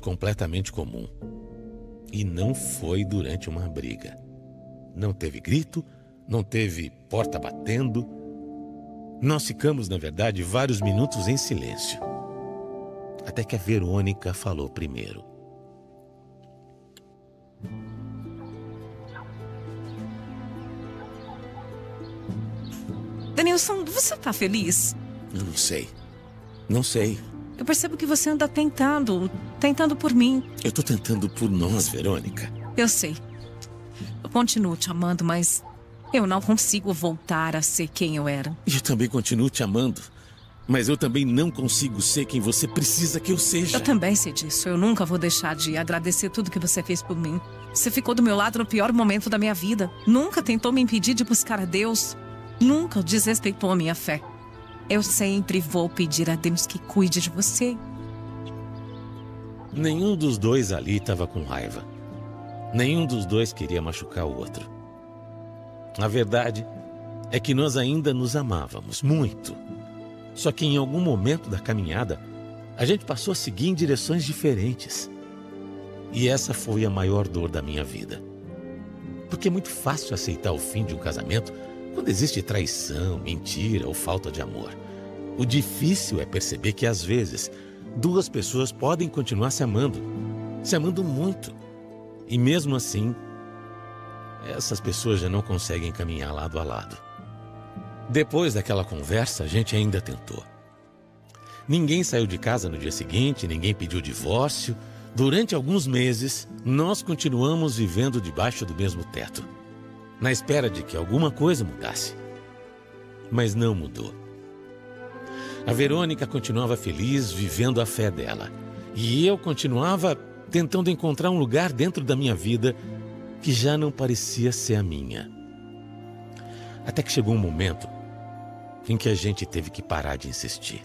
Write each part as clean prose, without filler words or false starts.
completamente comum. E não foi durante uma briga. Não teve grito, não teve porta batendo. Nós ficamos, na verdade, vários minutos em silêncio. Até que a Verônica falou primeiro. Denilson, você tá feliz? Eu não sei. Não sei. Eu percebo que você anda tentando por mim. Eu tô tentando por nós, Verônica. Eu sei. Eu continuo te amando, mas eu não consigo voltar a ser quem eu era. E eu também continuo te amando. Mas eu também não consigo ser quem você precisa que eu seja. Eu também sei disso. Eu nunca vou deixar de agradecer tudo que você fez por mim. Você ficou do meu lado no pior momento da minha vida. Nunca tentou me impedir de buscar a Deus. Nunca desrespeitou a minha fé. Eu sempre vou pedir a Deus que cuide de você. Nenhum dos dois ali estava com raiva. Nenhum dos dois queria machucar o outro. A verdade é que nós ainda nos amávamos muito. Só que em algum momento da caminhada, a gente passou a seguir em direções diferentes. E essa foi a maior dor da minha vida. Porque é muito fácil aceitar o fim de um casamento quando existe traição, mentira ou falta de amor. O difícil é perceber que, às vezes, duas pessoas podem continuar se amando muito. E mesmo assim, essas pessoas já não conseguem caminhar lado a lado. Depois daquela conversa, a gente ainda tentou. Ninguém saiu de casa no dia seguinte, ninguém pediu divórcio. Durante alguns meses, nós continuamos vivendo debaixo do mesmo teto, na espera de que alguma coisa mudasse. Mas não mudou. A Verônica continuava feliz, vivendo a fé dela. E eu continuava tentando encontrar um lugar dentro da minha vida que já não parecia ser a minha. Até que chegou um momento em que a gente teve que parar de insistir.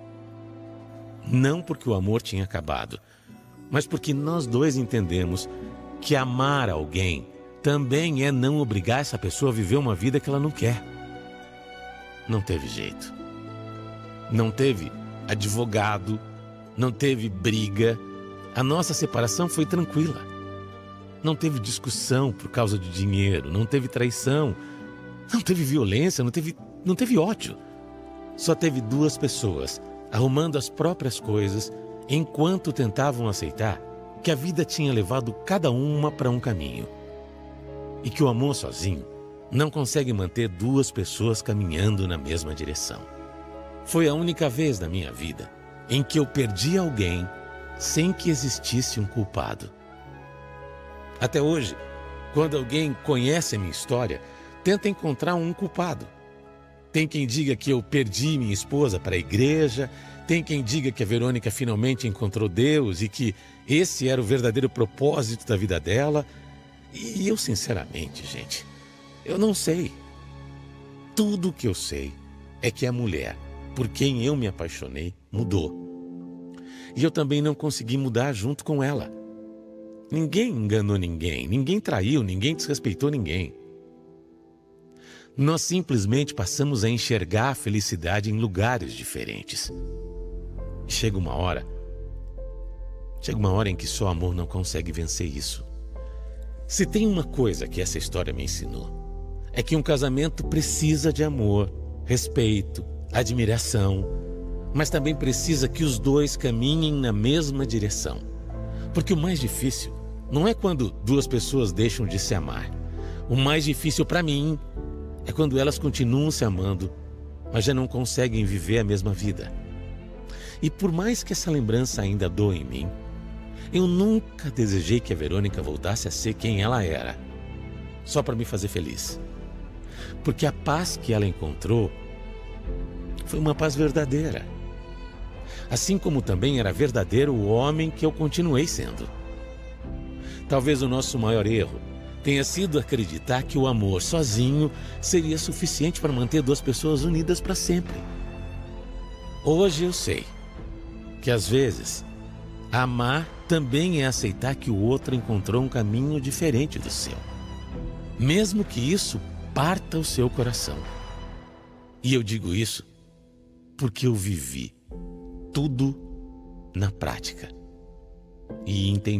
Não porque o amor tinha acabado, mas porque nós dois entendemos que amar alguém também é não obrigar essa pessoa a viver uma vida que ela não quer. Não teve jeito. Não teve advogado, não teve briga. A nossa separação foi tranquila. Não teve discussão por causa de dinheiro, não teve traição, não teve violência, não teve ódio. Só teve duas pessoas arrumando as próprias coisas enquanto tentavam aceitar que a vida tinha levado cada uma para um caminho. E que o amor sozinho não consegue manter duas pessoas caminhando na mesma direção. Foi a única vez na minha vida em que eu perdi alguém sem que existisse um culpado. Até hoje, quando alguém conhece a minha história, tenta encontrar um culpado. Tem quem diga que eu perdi minha esposa para a igreja, tem quem diga que a Verônica finalmente encontrou Deus e que esse era o verdadeiro propósito da vida dela. E eu, sinceramente, gente, eu não sei. Tudo o que eu sei é que a mulher por quem eu me apaixonei mudou. E eu também não consegui mudar junto com ela. Ninguém enganou ninguém, ninguém traiu, ninguém desrespeitou ninguém. Nós simplesmente passamos a enxergar a felicidade em lugares diferentes. Chega uma hora em que só amor não consegue vencer isso. Se tem uma coisa que essa história me ensinou, é que um casamento precisa de amor, respeito, admiração, mas também precisa que os dois caminhem na mesma direção. Porque o mais difícil não é quando duas pessoas deixam de se amar. O mais difícil para mim é quando elas continuam se amando, mas já não conseguem viver a mesma vida. E por mais que essa lembrança ainda doa em mim, eu nunca desejei que a Verônica voltasse a ser quem ela era, só para me fazer feliz. Porque a paz que ela encontrou foi uma paz verdadeira. Assim como também era verdadeiro o homem que eu continuei sendo. Talvez o nosso maior erro tenha sido acreditar que o amor sozinho seria suficiente para manter duas pessoas unidas para sempre. Hoje eu sei que às vezes amar também é aceitar que o outro encontrou um caminho diferente do seu, mesmo que isso parta o seu coração. E eu digo isso porque eu vivi tudo na prática. e entender